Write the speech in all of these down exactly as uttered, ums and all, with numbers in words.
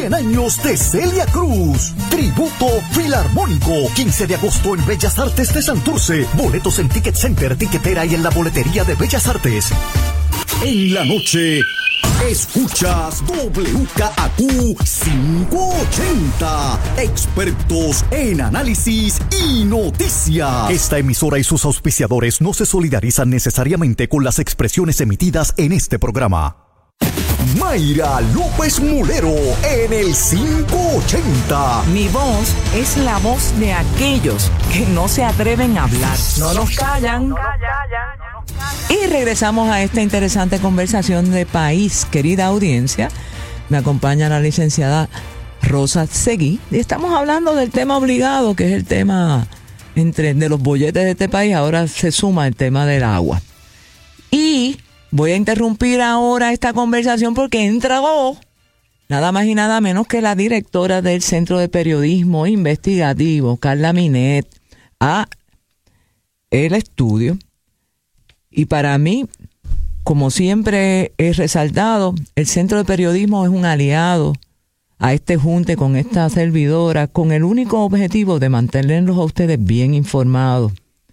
cien años de Celia Cruz. Tributo Filarmónico, quince de agosto en Bellas Artes de Santurce. Boletos en Ticket Center, Tiquetera y en la boletería de Bellas Artes. En la noche, escuchas W K A Q quinientos ochenta. Expertos en análisis y noticias. Esta emisora y sus auspiciadores no se solidarizan necesariamente con las expresiones emitidas en este programa. Mayra López Mulero en el quinientos ochenta. Mi voz es la voz de aquellos que no se atreven a hablar. No nos callan. Y regresamos a esta interesante conversación de país, querida audiencia. Me acompaña la licenciada Rosa Seguí y estamos hablando del tema obligado, que es el tema entre de los bolletes de este país. Ahora se suma el tema del agua. Y voy a interrumpir ahora esta conversación porque entró nada más y nada menos que la directora del Centro de Periodismo Investigativo, Carla Minet, a el estudio. Y para mí, como siempre he resaltado, el Centro de Periodismo es un aliado a este junte con esta servidora, con el único objetivo de mantenerlos a ustedes bien informados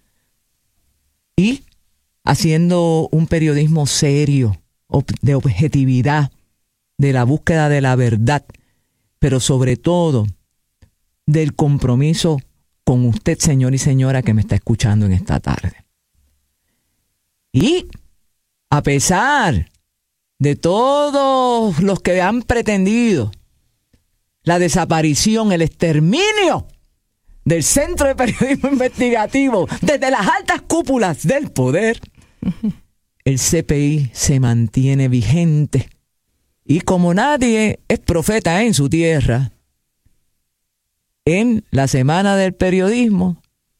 y haciendo un periodismo serio, de objetividad, de la búsqueda de la verdad, pero sobre todo del compromiso con usted, señor y señora, que me está escuchando en esta tarde. Y a pesar de todos los que han pretendido la desaparición, el exterminio del Centro de Periodismo Investigativo desde las altas cúpulas del poder, el C P I se mantiene vigente. Y como nadie es profeta en su tierra, en la Semana del Periodismo,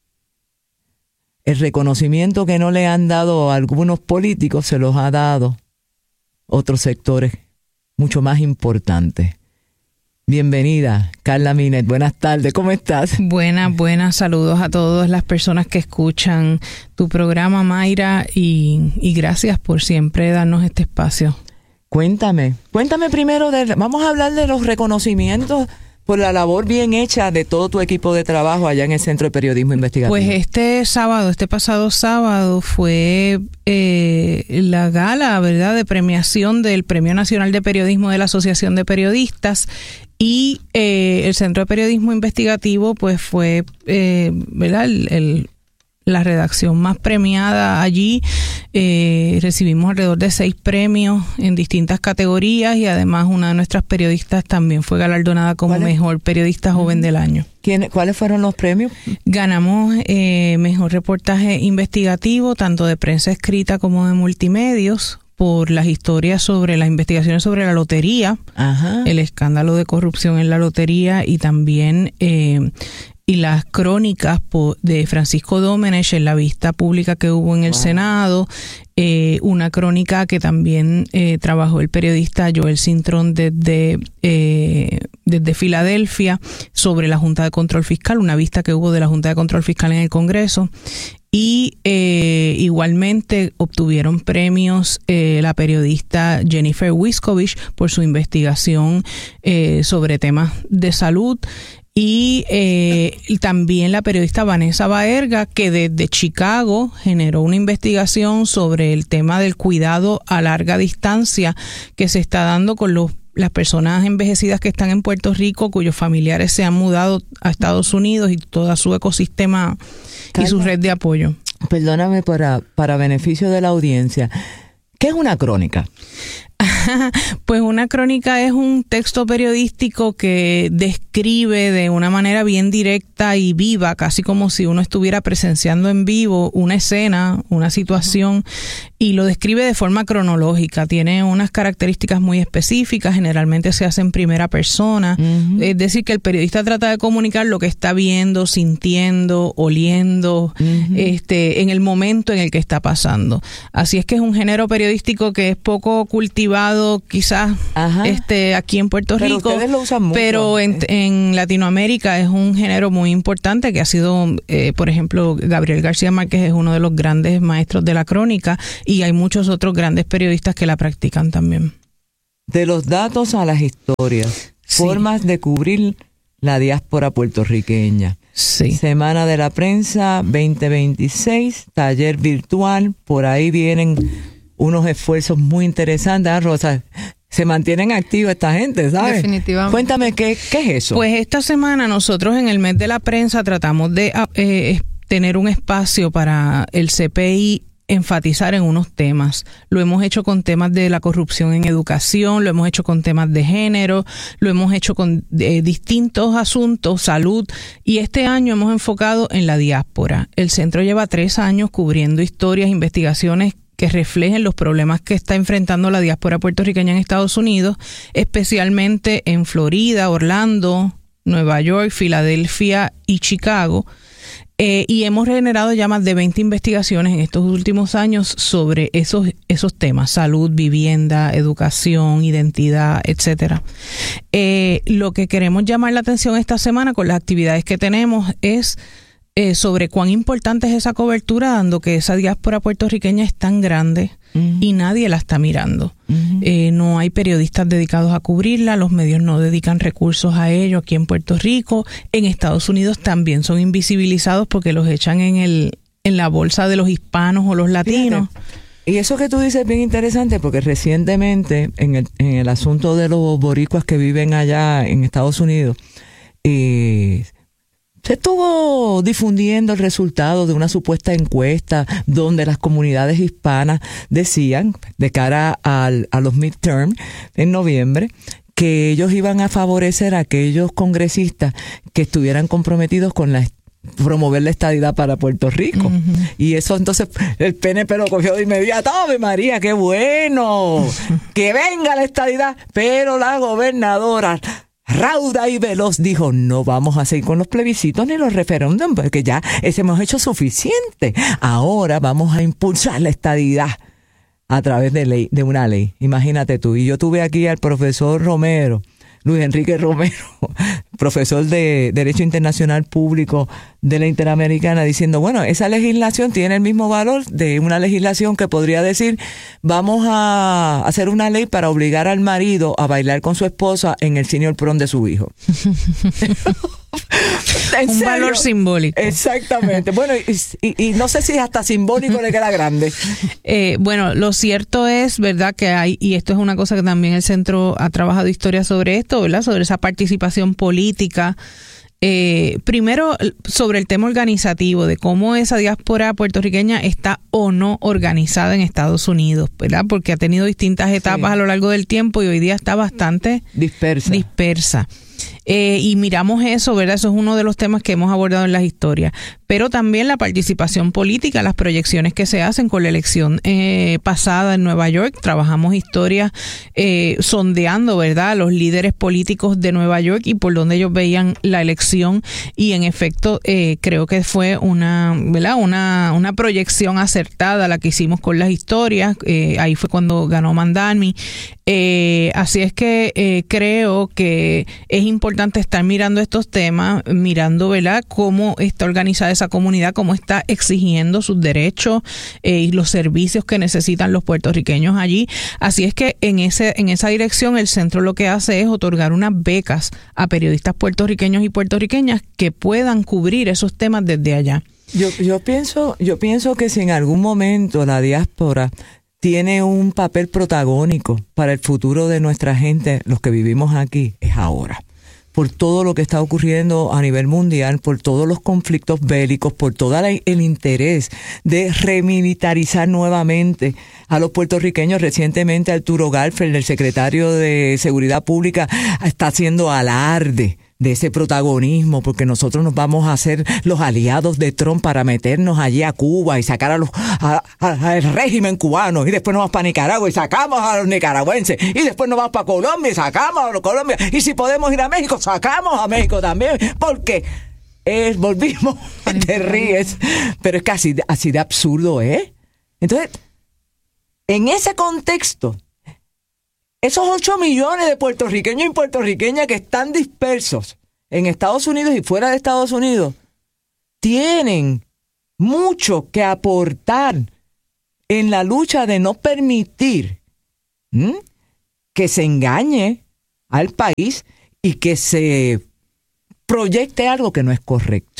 el reconocimiento que no le han dado a algunos políticos se los ha dado otros sectores mucho más importantes. Bienvenida, Carla Minet. Buenas tardes, ¿cómo estás? Buenas, buenas. Saludos a todas las personas que escuchan tu programa, Mayra, y, y gracias por siempre darnos este espacio. Cuéntame, cuéntame primero, de, vamos a hablar de los reconocimientos por la labor bien hecha de todo tu equipo de trabajo allá en el Centro de Periodismo Investigativo. Pues este sábado, este pasado sábado fue eh, la gala, ¿verdad?, de premiación del Premio Nacional de Periodismo de la Asociación de Periodistas, y eh, el Centro de Periodismo Investigativo pues fue, eh, ¿verdad?, el, el la redacción más premiada allí. Eh, recibimos alrededor de seis premios en distintas categorías y además una de nuestras periodistas también fue galardonada como mejor periodista joven del año. ¿Quién, ¿Cuáles fueron los premios? Ganamos eh, mejor reportaje investigativo, tanto de prensa escrita como de multimedios, por las historias sobre las investigaciones sobre la lotería, Ajá. el escándalo de corrupción en la lotería y también eh, y las crónicas de Francisco Domenech en la vista pública que hubo en el wow. Senado, eh, una crónica que también eh, trabajó el periodista Joel Cintrón desde, eh, desde Filadelfia sobre la Junta de Control Fiscal, una vista que hubo de la Junta de Control Fiscal en el Congreso. Y eh, igualmente obtuvieron premios eh, la periodista Jennifer Wiskovich por su investigación eh, sobre temas de salud. Y eh, también la periodista Vanessa Baerga, que desde Chicago generó una investigación sobre el tema del cuidado a larga distancia que se está dando con los, las personas envejecidas que están en Puerto Rico, cuyos familiares se han mudado a Estados Unidos y todo su ecosistema Calma. Y su red de apoyo. Perdóname para, para beneficio de la audiencia. ¿Qué es una crónica? Pues una crónica es un texto periodístico que describe de una manera bien directa y viva, casi como si uno estuviera presenciando en vivo una escena, una situación, y lo describe de forma cronológica. Tiene unas características muy específicas, generalmente se hace en primera persona, uh-huh. es decir, que el periodista trata de comunicar lo que está viendo, sintiendo, oliendo, uh-huh. este, en el momento en el que está pasando. Así es que es un género periodístico que es poco cultivado quizás este aquí en Puerto pero Rico, ustedes lo usan mucho. Pero en, en Latinoamérica es un género muy importante que ha sido, eh, por ejemplo, Gabriel García Márquez es uno de los grandes maestros de la crónica y hay muchos otros grandes periodistas que la practican también. De los datos a las historias. sí. Formas de cubrir la diáspora puertorriqueña. Sí. Semana de la Prensa veinte veintiséis, taller virtual, por ahí vienen unos esfuerzos muy interesantes, ¿eh, Rosa? Se mantienen activos esta gente, ¿sabes? Definitivamente. Cuéntame, ¿qué, qué es eso? Pues esta semana nosotros en el mes de la prensa tratamos de eh, tener un espacio para el C P I enfatizar en unos temas. Lo hemos hecho con temas de la corrupción en educación, lo hemos hecho con temas de género, lo hemos hecho con eh, distintos asuntos, salud, y este año hemos enfocado en la diáspora. El centro lleva tres años cubriendo historias, investigaciones que reflejen los problemas que está enfrentando la diáspora puertorriqueña en Estados Unidos, especialmente en Florida, Orlando, Nueva York, Filadelfia y Chicago. Eh, y hemos generado ya más de veinte investigaciones en estos últimos años sobre esos esos temas: salud, vivienda, educación, identidad, etcétera. Eh, lo que queremos llamar la atención esta semana con las actividades que tenemos es eh, sobre cuán importante es esa cobertura, dando que esa diáspora puertorriqueña es tan grande uh-huh. y nadie la está mirando. Uh-huh. Eh, no hay periodistas dedicados a cubrirla, los medios no dedican recursos a ello aquí en Puerto Rico. En Estados Unidos también son invisibilizados porque los echan en el en la bolsa de los hispanos o los latinos. Fíjate. Y eso que tú dices es bien interesante porque recientemente en el, en el asunto de los boricuas que viven allá en Estados Unidos, eh, se estuvo difundiendo el resultado de una supuesta encuesta donde las comunidades hispanas decían, de cara al, a los midterm en noviembre, que ellos iban a favorecer a aquellos congresistas que estuvieran comprometidos con la promover la estadidad para Puerto Rico. Uh-huh. Y eso entonces el P N P lo cogió de inmediato. ¡Ave María, qué bueno! ¡Que venga la estadidad! Pero la gobernadora rauda y veloz dijo: no vamos a seguir con los plebiscitos ni los referéndums porque ya ese hemos hecho suficiente. Ahora vamos a impulsar la estadidad a través de ley, de una ley. Imagínate tú. Y yo tuve aquí al profesor Romero, Luis Enrique Romero, profesor de Derecho Internacional Público de la Interamericana, diciendo, bueno, esa legislación tiene el mismo valor de una legislación que podría decir, vamos a hacer una ley para obligar al marido a bailar con su esposa en el senior prom de su hijo. Un serio? Valor simbólico. Exactamente. Bueno, y, y, y no sé si hasta simbólico le queda grande. Eh, bueno, lo cierto es, ¿verdad?, que hay, y esto es una cosa que también el centro ha trabajado historia sobre esto, ¿verdad?, sobre esa participación política. Eh, primero, sobre el tema organizativo, de cómo esa diáspora puertorriqueña está o no organizada en Estados Unidos, ¿verdad? Porque ha tenido distintas etapas sí. a lo largo del tiempo y hoy día está bastante dispersa. dispersa. Eh, y miramos eso, ¿verdad? Eso es uno de los temas que hemos abordado en las historias. Pero también la participación política, las proyecciones que se hacen con la elección eh, pasada en Nueva York. Trabajamos historias eh, sondeando, ¿verdad?, a los líderes políticos de Nueva York y por donde ellos veían la elección. Y en efecto, eh, creo que fue una, ¿verdad?, una, una proyección acertada la que hicimos con las historias. Eh, ahí fue cuando ganó Mandami. Eh, así es que eh, creo que es importante estar mirando estos temas, mirando, ¿verdad?, cómo está organizada esa comunidad, cómo está exigiendo sus derechos eh, y los servicios que necesitan los puertorriqueños allí. Así es que en ese en esa dirección el centro lo que hace es otorgar unas becas a periodistas puertorriqueños y puertorriqueñas que puedan cubrir esos temas desde allá. Yo yo pienso yo pienso que si en algún momento la diáspora tiene un papel protagónico para el futuro de nuestra gente, los que vivimos aquí, es ahora. Por todo lo que está ocurriendo a nivel mundial, por todos los conflictos bélicos, por todo la, el interés de remilitarizar nuevamente a los puertorriqueños. Recientemente Arturo Garfield, el secretario de Seguridad Pública, está haciendo alarde de ese protagonismo, porque nosotros nos vamos a hacer los aliados de Trump para meternos allí a Cuba y sacar a los a, a, al régimen cubano, y después nos vamos para Nicaragua y sacamos a los nicaragüenses, y después nos vamos para Colombia y sacamos a los colombianos, y si podemos ir a México, sacamos a México también, porque eh, volvimos, te ríes, pero es que así, así de absurdo, ¿eh? Entonces, en ese contexto, esos ocho millones de puertorriqueños y puertorriqueñas que están dispersos en Estados Unidos y fuera de Estados Unidos tienen mucho que aportar en la lucha de no permitir ¿m? que se engañe al país y que se proyecte algo que no es correcto.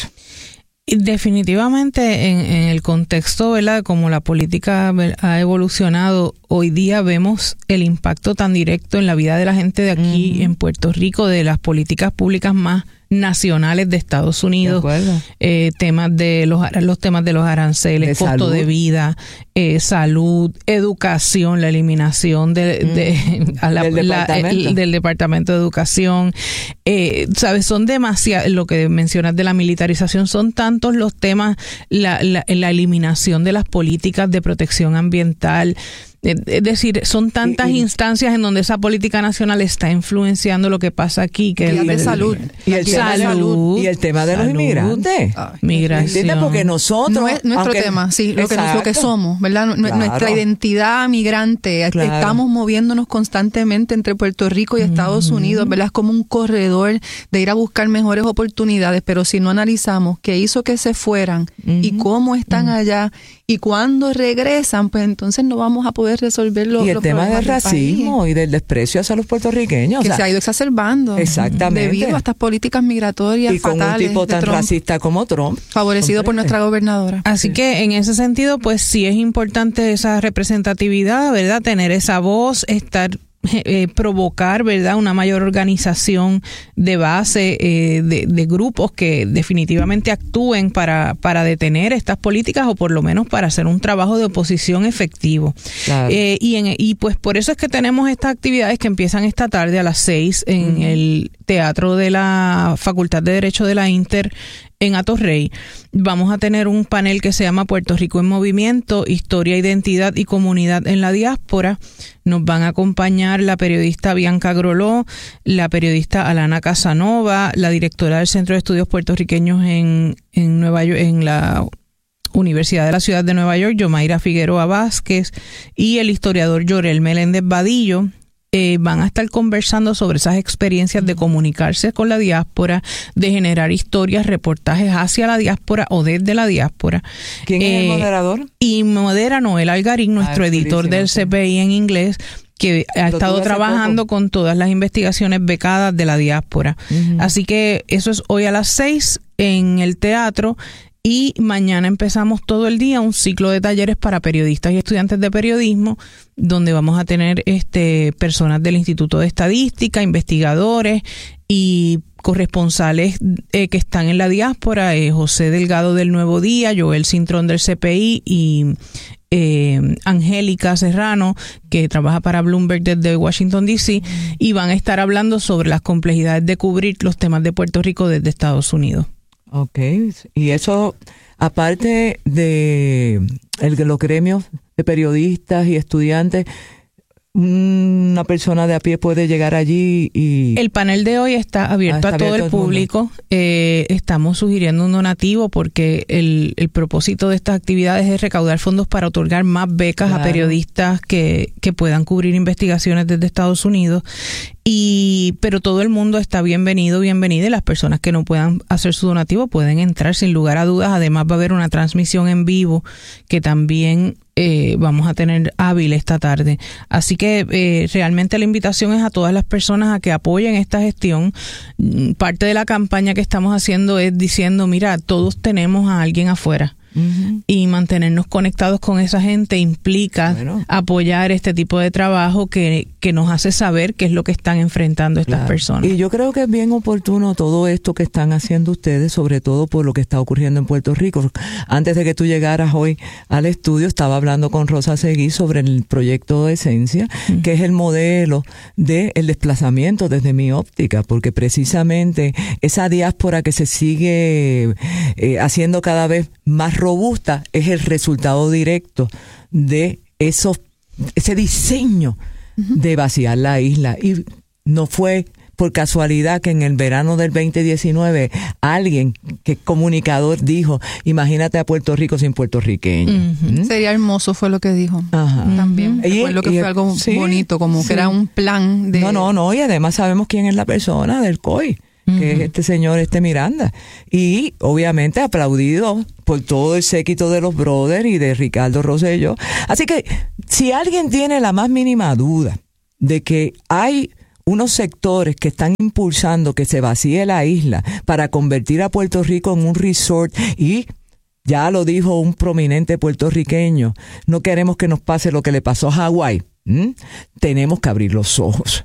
Definitivamente en, en el contexto, ¿verdad?, como la política ha evolucionado, hoy día vemos el impacto tan directo en la vida de la gente de aquí, uh-huh. en Puerto Rico, de las políticas públicas más nacionales de Estados Unidos, de eh, temas de los los temas de los aranceles, de costo salud. de vida, eh, salud, educación, la eliminación de, mm. de a la, del, la, departamento. El, del departamento de educación, eh, sabes, son demasiados, lo que mencionas de la militarización, son tantos los temas, la, la, la eliminación de las políticas de protección ambiental. Es decir, son tantas y, y, instancias en donde esa política nacional está influenciando lo que pasa aquí. Que y el, de salud. Y el, tema de salud. Y el tema de salud. los inmigrantes. Ay, migración. Porque nosotros... No es nuestro aunque, tema, sí, lo que, lo que somos, ¿verdad? Claro. Nuestra identidad migrante. Claro. Estamos moviéndonos constantemente entre Puerto Rico y Estados uh-huh. Unidos, ¿verdad? Es como un corredor de ir a buscar mejores oportunidades, pero si no analizamos qué hizo que se fueran uh-huh. y cómo están uh-huh. allá y cuándo regresan, pues entonces no vamos a poder resolver los, y el los tema problemas del racismo país. Y del desprecio hacia los puertorriqueños que o sea, se ha ido exacerbando exactamente debido a estas políticas migratorias y con fatales un tipo tan Trump, racista como Trump, favorecido por nuestra gobernadora. Así sí. que en ese sentido, pues sí es importante esa representatividad, ¿verdad? Tener esa voz, estar Eh, provocar, ¿verdad?, una mayor organización de base, eh, de, de grupos que definitivamente actúen para, para detener estas políticas o por lo menos para hacer un trabajo de oposición efectivo. Claro. Eh, y, en, y pues por eso es que tenemos estas actividades que empiezan esta tarde a las seis en uh-huh. el Teatro de la Facultad de Derecho de la Inter en Atorrey. Vamos a tener un panel que se llama Puerto Rico en Movimiento, Historia, Identidad y Comunidad en la Diáspora. Nos van a acompañar la periodista Bianca Groló, la periodista Alana Casanova, la directora del Centro de Estudios Puertorriqueños en, en Nueva York, en la Universidad de la Ciudad de Nueva York, Yomaira Figueroa Vázquez, y el historiador Yorel Meléndez Vadillo. Eh, van a estar conversando sobre esas experiencias de comunicarse con la diáspora, de generar historias, reportajes hacia la diáspora o desde la diáspora. ¿Quién eh, es el moderador? Y modera Noel Algarín, nuestro ah, editor del C P I en inglés, que ha Lo estado trabajando con todas las investigaciones becadas de la diáspora. Uh-huh. Así que eso es hoy a las seis en el teatro. Y mañana empezamos todo el día un ciclo de talleres para periodistas y estudiantes de periodismo, donde vamos a tener este personas del Instituto de Estadística, investigadores y corresponsales eh, que están en la diáspora, eh, José Delgado del Nuevo Día, Joel Cintrón del C P I y eh, Angélica Serrano, que trabaja para Bloomberg desde Washington, D C, y van a estar hablando sobre las complejidades de cubrir los temas de Puerto Rico desde Estados Unidos. Okay, y eso, aparte de el, los gremios de periodistas y estudiantes, una persona de a pie puede llegar allí y... El panel de hoy está abierto, ah, está a todo abierto el público. Eh, estamos sugiriendo un donativo porque el, el propósito de estas actividades es recaudar fondos para otorgar más becas claro. a periodistas que, que puedan cubrir investigaciones desde Estados Unidos. Y pero todo el mundo está bienvenido, bienvenida, y las personas que no puedan hacer su donativo pueden entrar sin lugar a dudas. Además va a haber una transmisión en vivo que también eh, vamos a tener hábil esta tarde. Así que eh, realmente la invitación es a todas las personas a que apoyen esta gestión. Parte de la campaña que estamos haciendo es diciendo, mira, todos tenemos a alguien afuera. Uh-huh. Y mantenernos conectados con esa gente implica bueno. apoyar este tipo de trabajo que, que nos hace saber qué es lo que están enfrentando estas claro. personas. Y yo creo que es bien oportuno todo esto que están haciendo ustedes, sobre todo por lo que está ocurriendo en Puerto Rico. Antes de que tú llegaras hoy al estudio, estaba hablando con Rosa Seguí sobre el proyecto de Esencia, uh-huh. que es el modelo del desplazamiento desde mi óptica, porque precisamente esa diáspora que se sigue eh, haciendo cada vez más robusta es el resultado directo de esos, ese diseño uh-huh. de vaciar la isla. Y no fue por casualidad que en el verano del veinte diecinueve alguien que es comunicador dijo, imagínate a Puerto Rico sin puertorriqueños. Uh-huh. ¿Mm? Sería hermoso, fue lo que dijo. Ajá. También. Uh-huh. Recuerdo que y, fue algo sí, bonito, como sí. que era un plan de... No, no, no, y además sabemos quién es la persona del C O I. Uh-huh. Que es este señor, este Miranda. Y obviamente aplaudido por todo el séquito de los brothers y de Ricardo Rosselló. Así que si alguien tiene la más mínima duda de que hay unos sectores que están impulsando que se vacíe la isla para convertir a Puerto Rico en un resort y ya lo dijo un prominente puertorriqueño, no queremos que nos pase lo que le pasó a Hawái. ¿Mm? Tenemos que abrir los ojos.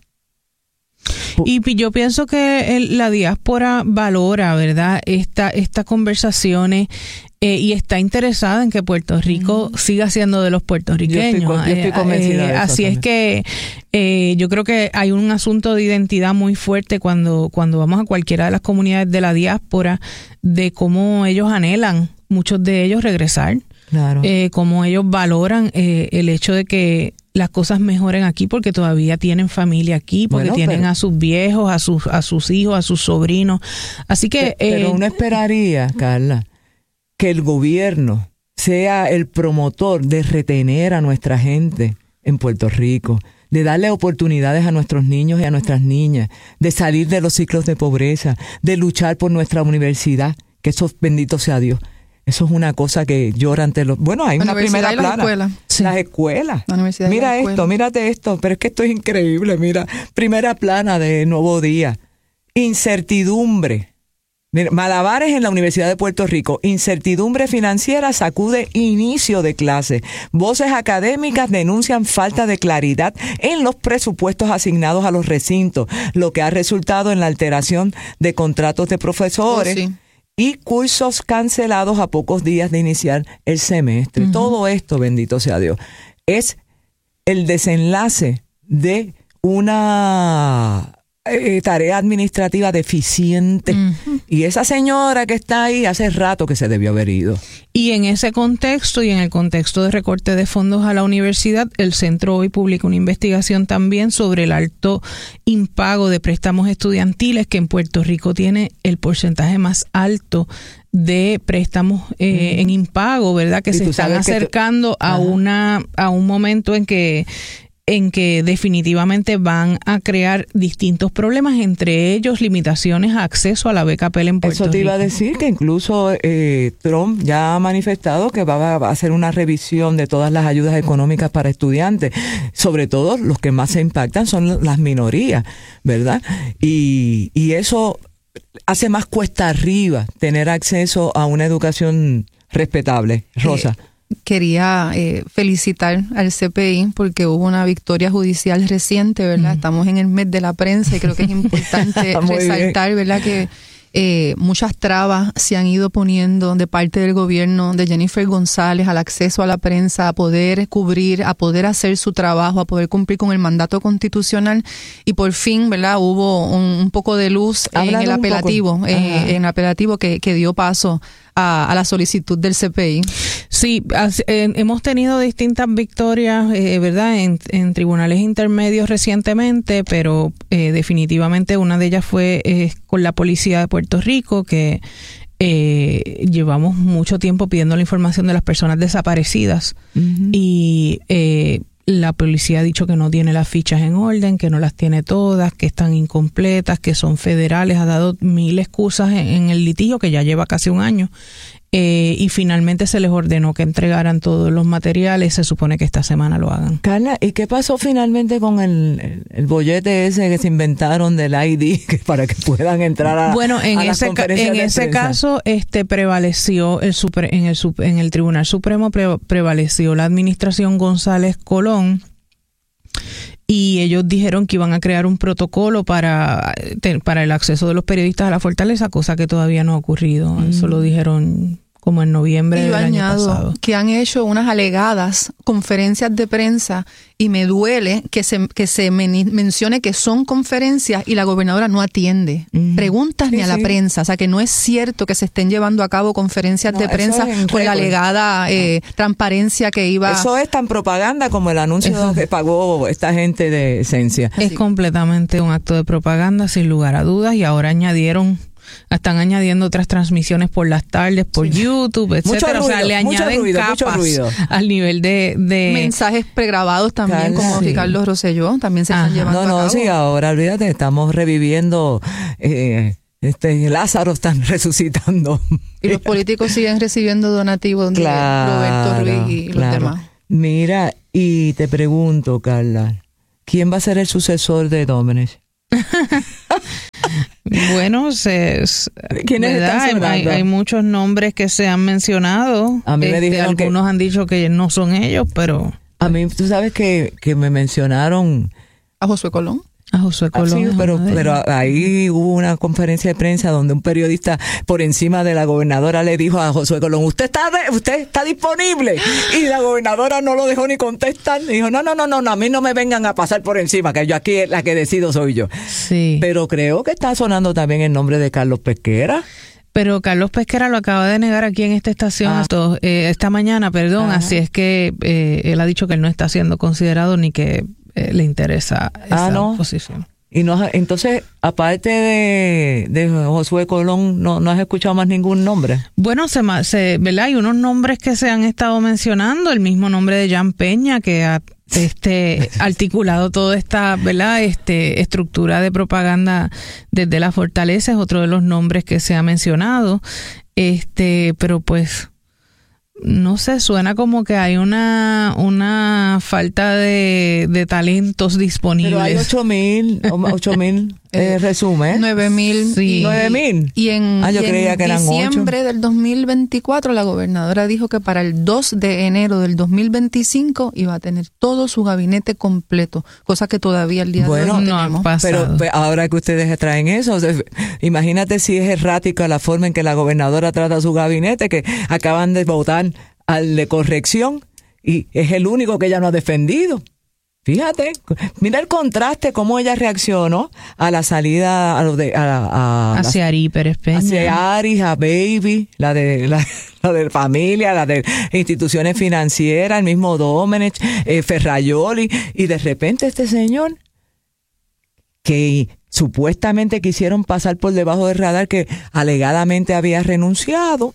Y yo pienso que el, la diáspora valora, ¿verdad?, esta, estas conversaciones eh, y está interesada en que Puerto Rico mm. siga siendo de los puertorriqueños. Yo estoy, yo estoy convencida eh, de eso así también. Es que eh, yo creo que hay un asunto de identidad muy fuerte cuando, cuando vamos a cualquiera de las comunidades de la diáspora, de cómo ellos anhelan, muchos de ellos, regresar. Claro. Eh, cómo ellos valoran eh, el hecho de que las cosas mejoren aquí porque todavía tienen familia aquí, porque bueno, tienen pero, a sus viejos, a sus a sus hijos, a sus sobrinos. Así que... Pero eh, uno esperaría, Carla, que el gobierno sea el promotor de retener a nuestra gente en Puerto Rico, de darle oportunidades a nuestros niños y a nuestras niñas, de salir de los ciclos de pobreza, de luchar por nuestra universidad, que eso, bendito sea Dios. Eso es una cosa que llora ante los... Bueno, hay una primera plana. Las escuelas. Sí. Las escuelas. La universidad mira la esto, escuela. mírate esto. Pero es que esto es increíble. Mira, primera plana de Nuevo Día. Incertidumbre. Mira, malabares en la Universidad de Puerto Rico. Incertidumbre financiera sacude inicio de clase. Voces académicas denuncian falta de claridad en los presupuestos asignados a los recintos, lo que ha resultado en la alteración de contratos de profesores. Oh, sí. Y cursos cancelados a pocos días de iniciar el semestre. Uh-huh. Todo esto, bendito sea Dios, es el desenlace de una eh, tarea administrativa deficiente. Uh-huh. Y esa señora que está ahí hace rato que se debió haber ido. Y en ese contexto y en el contexto de recorte de fondos a la universidad, el centro hoy publica una investigación también sobre el alto impago de préstamos estudiantiles, que en Puerto Rico tiene el porcentaje más alto de préstamos eh, uh-huh. en impago, ¿verdad? Que se están acercando tú... a una a un momento en que en que definitivamente van a crear distintos problemas, entre ellos limitaciones a acceso a la beca Pell en Puerto Rico. Eso te iba a decir, que incluso eh, Trump ya ha manifestado que va a hacer una revisión de todas las ayudas económicas para estudiantes, sobre todo los que más se impactan son las minorías, ¿verdad? Y, y eso hace más cuesta arriba tener acceso a una educación respetable. Rosa. Eh. Quería eh, felicitar al C P I porque hubo una victoria judicial reciente, ¿verdad? Mm. Estamos en el mes de la prensa y creo que es importante resaltar, bien. ¿verdad? Que eh, muchas trabas se han ido poniendo de parte del gobierno de Jennifer González al acceso a la prensa, a poder cubrir, a poder hacer su trabajo, a poder cumplir con el mandato constitucional y por fin, ¿verdad? Hubo un, un poco de luz Hablando en el apelativo, eh, en el apelativo que, que dio paso A, a la solicitud del C P I. Sí, eh, hemos tenido distintas victorias, eh, ¿verdad?, en, en tribunales intermedios recientemente, pero eh, definitivamente una de ellas fue eh, con la policía de Puerto Rico, que eh, llevamos mucho tiempo pidiendo la información de las personas desaparecidas uh-huh. y eh, la policía ha dicho que no tiene las fichas en orden, que no las tiene todas, que están incompletas, que son federales, ha dado mil excusas en, en el litigio que ya lleva casi un año eh, y finalmente se les ordenó que entregaran todos los materiales, se supone que esta semana lo hagan. Carla, ¿y qué pasó finalmente con el, el, el bollete ese que se inventaron del I D que para que puedan entrar a Bueno, en a ese las conferencias en de ese prensa? caso este prevaleció el super, en el en el Tribunal Supremo pre, prevaleció la administración González Colón. Y ellos dijeron que iban a crear un protocolo para, para el acceso de los periodistas a la fortaleza, cosa que todavía no ha ocurrido. Mm. Eso lo dijeron como en noviembre del año pasado. Que han hecho unas alegadas conferencias de prensa y me duele que se que se men- mencione que son conferencias y la gobernadora no atiende mm. preguntas sí, ni a la sí. prensa. O sea, que no es cierto que se estén llevando a cabo conferencias no, de prensa con la alegada eh, no. transparencia que iba... Eso es tan propaganda como el anuncio eso. que pagó esta gente de Esencia. Es Así. completamente un acto de propaganda, sin lugar a dudas, y ahora añadieron... Están añadiendo otras transmisiones por las tardes, por sí. YouTube, etcétera. Ruido, o sea, le añaden ruido, capas al nivel de, de... mensajes pregrabados también, Carla, como sí. Ricardo Rosselló, también se Ajá. están llevando no, no, a cabo. No, sí, ahora olvídate, estamos reviviendo... Eh, Este Lázaro están resucitando. Y los políticos siguen recibiendo donativos claro, de Roberto Ruiz y los claro. demás. Mira, y te pregunto, Carla, ¿quién va a ser el sucesor de Domínguez? Bueno, se, ¿quiénes están sonando? Hay, hay muchos nombres que se han mencionado. A mí me este, dijeron algunos que, han dicho que no son ellos, pero... A mí, tú sabes que, que me mencionaron... ¿A Josué Colón? A Josué Colón. Ah, sí, pero, pero ahí hubo una conferencia de prensa donde un periodista por encima de la gobernadora le dijo a Josué Colón, usted está usted está disponible. Y la gobernadora no lo dejó ni contestar. Dijo, no, no, no, no, no, a mí no me vengan a pasar por encima, que yo aquí la que decido soy yo. Sí. Pero creo que está sonando también el nombre de Carlos Pesquera. Pero Carlos Pesquera lo acaba de negar aquí en esta estación ah. esto, eh, esta mañana, perdón. Ajá. Así es que eh, él ha dicho que él no está siendo considerado ni que eh, le interesa esa ah, ¿no? posición. Y no, entonces, aparte de, de Josué Colón, ¿no, ¿no has escuchado más ningún nombre? Bueno, se, se, ¿verdad? Hay unos nombres que se han estado mencionando, el mismo nombre de Jan Peña, que ha este, articulado toda esta, ¿verdad? Este, estructura de propaganda desde la fortaleza, es otro de los nombres que se ha mencionado. Este, pero pues... No sé, suena como que hay una una falta de, de talentos disponibles. Pero hay ocho mil, ocho mil eh, resumen. Nueve mil. Sí. Nueve mil. Y en, ah, yo y creía en que eran diciembre ocho. del dos mil veinticuatro la gobernadora dijo que para el dos de enero del dos mil veinticinco iba a tener todo su gabinete completo, cosa que todavía el día bueno, de hoy no tenemos. ha pasado. Pero pues, ahora que ustedes traen eso, o sea, imagínate si es errática la forma en que la gobernadora trata su gabinete, que acaban de votar al de corrección y es el único que ella no ha defendido. Fíjate, mira el contraste, cómo ella reaccionó a la salida a lo de a, a, hacia Ari Pérez Peña, hacia Ari, a Baby, la de la, la de familia, la de instituciones financieras, el mismo Domenech, eh, Ferrayoli, y de repente este señor que supuestamente quisieron pasar por debajo del radar, que alegadamente había renunciado.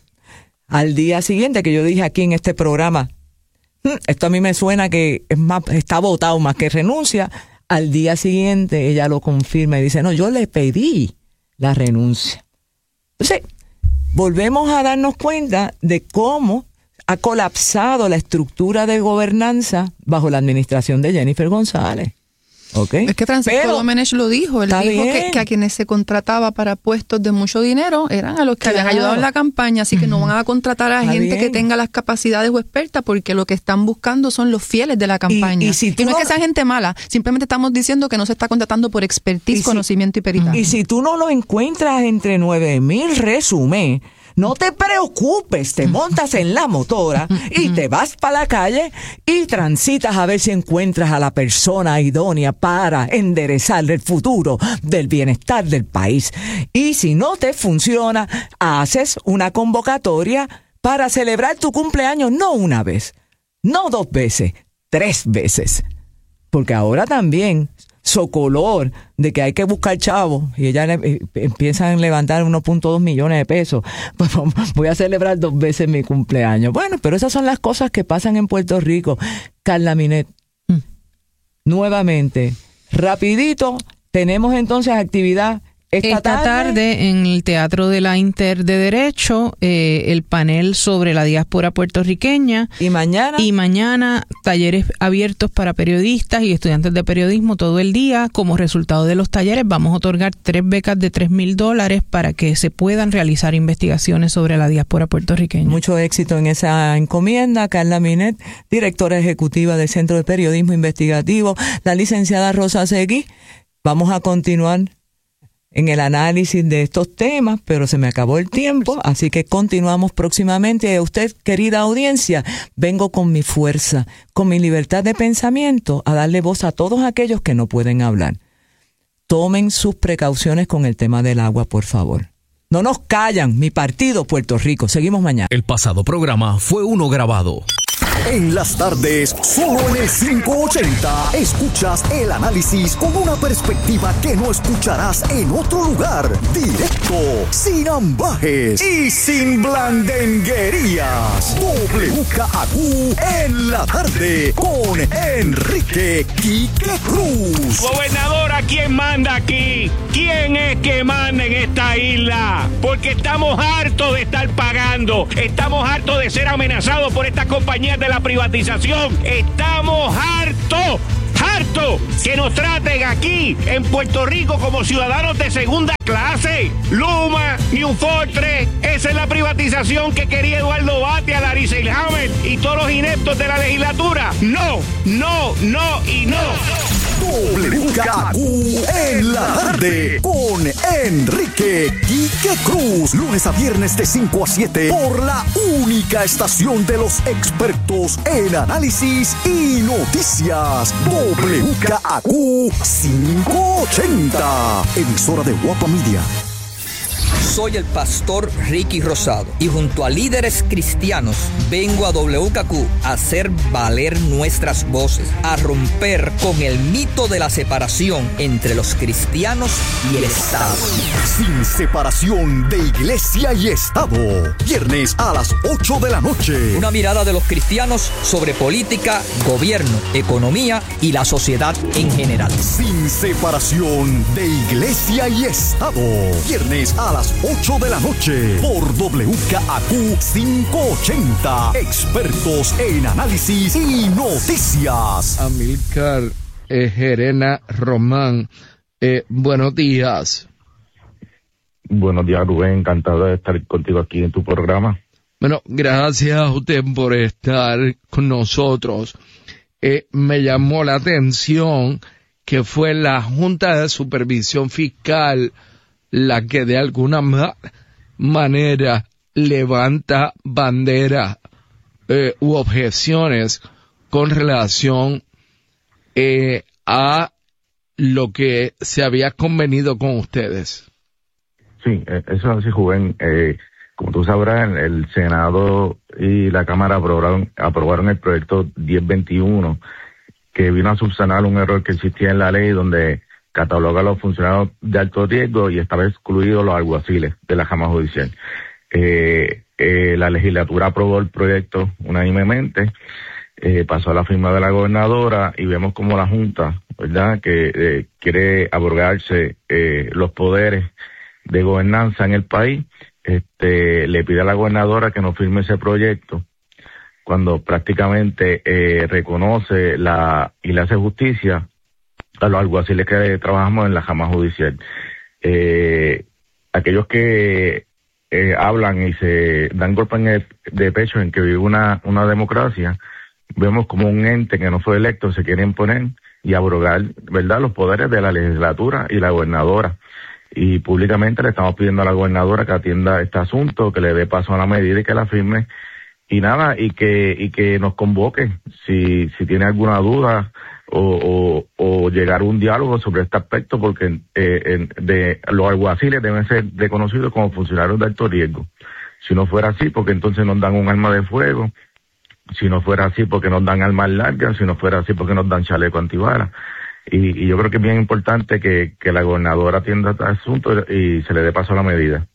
Al día siguiente, que yo dije aquí en este programa, esto a mí me suena que es más, está votado más que renuncia. Al día siguiente ella lo confirma y dice, no, yo le pedí la renuncia. Entonces, volvemos a darnos cuenta de cómo ha colapsado la estructura de gobernanza bajo la administración de Jennifer González. Okay. Es que Francisco Pero, Domenech lo dijo, él dijo que, que a quienes se contrataba para puestos de mucho dinero eran a los que claro. habían ayudado en la campaña, así que no van a contratar a está gente bien. que tenga las capacidades o experta, porque lo que están buscando son los fieles de la campaña. Y, y, si y no, no es que sea gente mala, simplemente estamos diciendo que no se está contratando por expertise, y conocimiento si, y peritaje. Y si tú no lo encuentras entre nueve mil resumés, no te preocupes, te montas en la motora y te vas para la calle y transitas a ver si encuentras a la persona idónea para enderezar el futuro del bienestar del país. Y si no te funciona, haces una convocatoria para celebrar tu cumpleaños, no una vez, no dos veces, tres veces. Porque ahora también socolor de que hay que buscar chavos y ella le, empiezan a levantar uno punto dos millones de pesos. Pues voy a celebrar dos veces mi cumpleaños. Bueno, pero esas son las cosas que pasan en Puerto Rico. Carla Minet, mm. nuevamente, rapidito, tenemos entonces actividad Esta, Esta tarde, tarde en el Teatro de la Inter de Derecho, eh, el panel sobre la diáspora puertorriqueña. ¿Y mañana? Y mañana talleres abiertos para periodistas y estudiantes de periodismo todo el día. Como resultado de los talleres vamos a otorgar tres becas de tres mil dólares para que se puedan realizar investigaciones sobre la diáspora puertorriqueña. Mucho éxito en esa encomienda. Carla Minet, directora ejecutiva del Centro de Periodismo Investigativo. La licenciada Rosa Seguí. Vamos a continuar en el análisis de estos temas, pero se me acabó el tiempo, así que continuamos próximamente. Y a usted, querida audiencia, vengo con mi fuerza, con mi libertad de pensamiento, a darle voz a todos aquellos que no pueden hablar. Tomen sus precauciones con el tema del agua, por favor. No nos callan, mi partido Puerto Rico. Seguimos mañana. El pasado programa fue uno grabado. En las tardes, solo en el quinientos ochenta, escuchas el análisis con una perspectiva que no escucharás en otro lugar. Directo, sin ambajes y sin blandenguerías. W K A Q en la tarde con Enrique Quique Cruz. Gobernadora, ¿quién manda aquí? ¿Quién es que manda en esta isla? Porque estamos hartos de estar pagando. Estamos hartos de ser amenazados por estas compañías de la privatización. Estamos hartos ¡Harto! Que nos traten aquí, en Puerto Rico, como ciudadanos de segunda clase. Luma, New Fortress, esa es la privatización que quería Eduardo Batia, Larry Selhammer y todos los ineptos de la legislatura. No, no, no y no. W K Q en la tarde con Enrique Quique Cruz. Lunes a viernes de cinco a siete por la única estación de los expertos en análisis y noticias. W K Q quinientos ochenta, emisora de Guapa Media. Soy el pastor Ricky Rosado y junto a líderes cristianos vengo a W K Q a hacer valer nuestras voces, a romper con el mito de la separación entre los cristianos y el Estado. Sin separación de iglesia y Estado. Viernes a las ocho de la noche. Una mirada de los cristianos sobre política, gobierno, economía y la sociedad en general. Sin separación de iglesia y Estado. Viernes a las ocho de la noche por W K Q quinientos ochenta. Expertos en análisis y noticias. Amílcar eh, Gerena Román, eh, buenos días. Buenos días, Rubén. Encantado de estar contigo aquí en tu programa. Bueno, gracias a usted por estar con nosotros. Eh, me llamó la atención que fue la Junta de Supervisión Fiscal la que de alguna ma- manera levanta bandera eh, u objeciones con relación eh, a lo que se había convenido con ustedes. Sí, eso es así, Rubén. Eh, como tú sabrás, el Senado y la Cámara aprobaron, aprobaron el proyecto diez veintiuno, que vino a subsanar un error que existía en la ley donde cataloga a los funcionarios de alto riesgo y estaba excluido los alguaciles de la Rama Judicial. Eh, eh, la legislatura aprobó el proyecto unánimemente, eh, pasó a la firma de la gobernadora y vemos como la Junta, ¿verdad?, que eh, quiere abrogarse eh, los poderes de gobernanza en el país, este, le pide a la gobernadora que no firme ese proyecto cuando prácticamente eh, reconoce la y le hace justicia a los alguaciles que trabajamos en la Rama Judicial. Eh, aquellos que eh, hablan y se dan golpes en el, de pecho en que vive una, una democracia, vemos como un ente que no fue electo se quiere imponer y abrogar, ¿verdad?, los poderes de la legislatura y la gobernadora. Y públicamente le estamos pidiendo a la gobernadora que atienda este asunto, que le dé paso a la medida y que la firme. Y nada, y que y que nos convoque si si tiene alguna duda o, o, o llegar a un diálogo sobre este aspecto, porque eh, en, de los alguaciles deben ser reconocidos como funcionarios de alto riesgo. Si no fuera así, porque entonces nos dan un arma de fuego, si no fuera así, porque nos dan armas largas, si no fuera así, porque nos dan chaleco antibalas. Y, y yo creo que es bien importante que, que la gobernadora atienda este asunto y se le dé paso a la medida.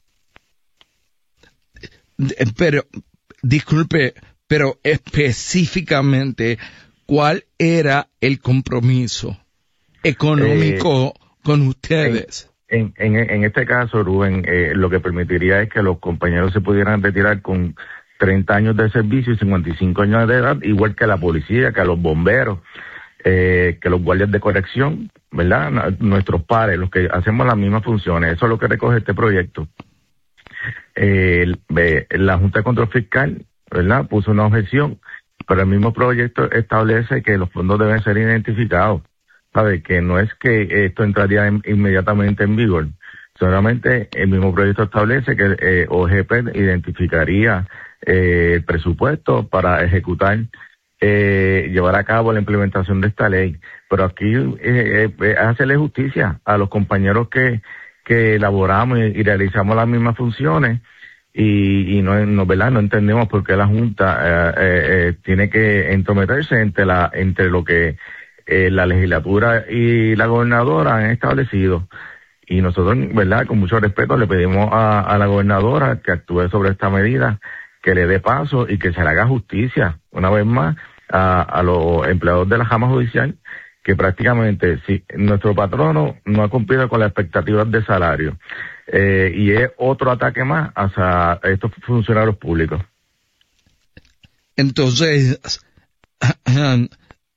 Pero, disculpe, pero específicamente, ¿cuál era el compromiso económico eh, con ustedes? En, en, en este caso, Rubén, eh, lo que permitiría es que los compañeros se pudieran retirar con treinta años de servicio y cincuenta y cinco años de edad, igual que a la policía, que a los bomberos, eh, que los guardias de corrección, ¿verdad? Nuestros pares, los que hacemos las mismas funciones. Eso es lo que recoge este proyecto. Eh, la Junta de Control Fiscal, ¿verdad?, puso una objeción, pero el mismo proyecto establece que los fondos deben ser identificados, ¿sabe? Que no es que esto entraría en, inmediatamente en vigor, solamente el mismo proyecto establece que eh, O G P identificaría eh, el presupuesto para ejecutar, eh, llevar a cabo la implementación de esta ley, pero aquí eh, eh, hacerle justicia a los compañeros que que elaboramos y, y realizamos las mismas funciones y, y no, no, ¿verdad?, no entendemos por qué la Junta eh, eh, tiene que entrometerse entre la entre lo que eh, la legislatura y la gobernadora han establecido. Y nosotros, ¿verdad?, con mucho respeto le pedimos a, a la gobernadora que actúe sobre esta medida, que le dé paso y que se le haga justicia una vez más a, a los empleados de la Rama Judicial, que prácticamente si nuestro patrono no ha cumplido con las expectativas de salario, eh, y es otro ataque más hacia estos funcionarios públicos. Entonces,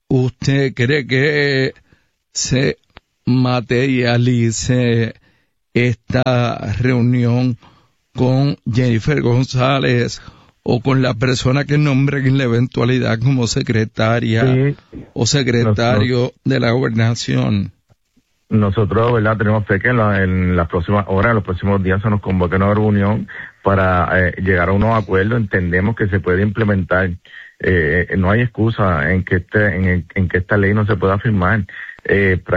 ¿usted cree que se materialice esta reunión con Jennifer González o con la persona que nombre en la eventualidad como secretaria sí, o secretario nosotros, de la gobernación? Nosotros, ¿verdad? Tenemos fe que en, la, en las próximas horas, en los próximos días se nos convoque una reunión para eh, llegar a unos acuerdos. Entendemos que se puede implementar. Eh, no hay excusa en que este, en, en que esta ley no se pueda firmar. Eh,